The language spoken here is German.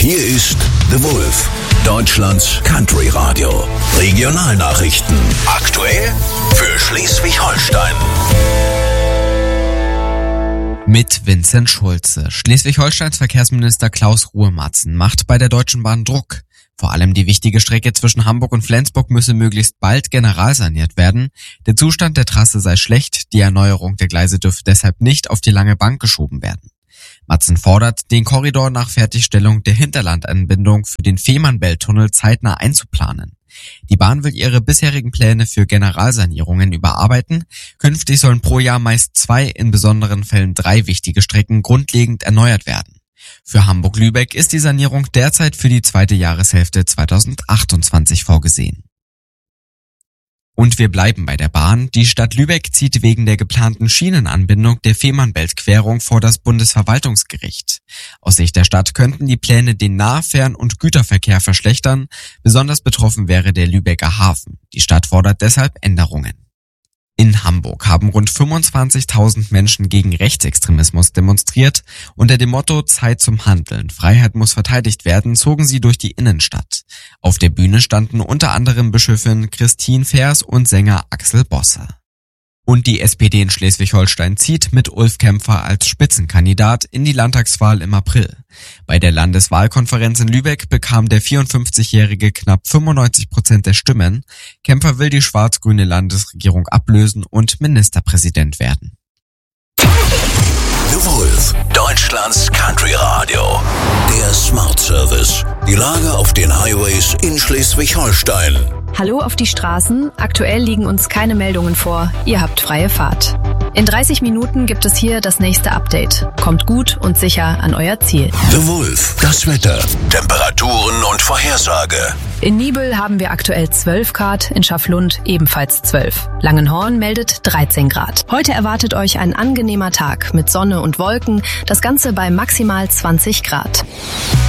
Hier ist The Wolf, Deutschlands Country Radio. Regionalnachrichten. Aktuell für Schleswig-Holstein. Mit Vincent Schulze. Schleswig-Holsteins Verkehrsminister Klaus Ruhe-Matzen macht bei der Deutschen Bahn Druck. Vor allem die wichtige Strecke zwischen Hamburg und Flensburg müsse möglichst bald generalsaniert werden. Der Zustand der Trasse sei schlecht, die Erneuerung der Gleise dürfe deshalb nicht auf die lange Bank geschoben werden. Matzen fordert, den Korridor nach Fertigstellung der Hinterlandanbindung für den Fehmarnbelt-Tunnel zeitnah einzuplanen. Die Bahn will ihre bisherigen Pläne für Generalsanierungen überarbeiten. Künftig sollen pro Jahr meist 2, in besonderen Fällen 3 wichtige Strecken grundlegend erneuert werden. Für Hamburg-Lübeck ist die Sanierung derzeit für die zweite Jahreshälfte 2028 vorgesehen. Und wir bleiben bei der Bahn. Die Stadt Lübeck zieht wegen der geplanten Schienenanbindung der Fehmarnbelt-Querung vor das Bundesverwaltungsgericht. Aus Sicht der Stadt könnten die Pläne den Nah-, Fern- und Güterverkehr verschlechtern. Besonders betroffen wäre der Lübecker Hafen. Die Stadt fordert deshalb Änderungen. In Hamburg haben rund 25.000 Menschen gegen Rechtsextremismus demonstriert. Unter dem Motto Zeit zum Handeln, Freiheit muss verteidigt werden, zogen sie durch die Innenstadt. Auf der Bühne standen unter anderem Bischöfin Christine Fers und Sänger Axel Bosse. Und die SPD in Schleswig-Holstein zieht mit Ulf Kämpfer als Spitzenkandidat in die Landtagswahl im April. Bei der Landeswahlkonferenz in Lübeck bekam der 54-Jährige knapp 95% der Stimmen. Kämpfer will die schwarz-grüne Landesregierung ablösen und Ministerpräsident werden. The Wolf, Deutschlands Country Radio. Der Smart Service. Die Lage auf den Highways in Schleswig-Holstein. Hallo auf die Straßen. Aktuell liegen uns keine Meldungen vor. Ihr habt freie Fahrt. In 30 Minuten gibt es hier das nächste Update. Kommt gut und sicher an euer Ziel. The Wolf, das Wetter, Temperaturen und Vorhersage. In Nibel haben wir aktuell 12 Grad, in Schaflund ebenfalls 12. Langenhorn meldet 13 Grad. Heute erwartet euch ein angenehmer Tag mit Sonne und Wolken, das Ganze bei maximal 20 Grad.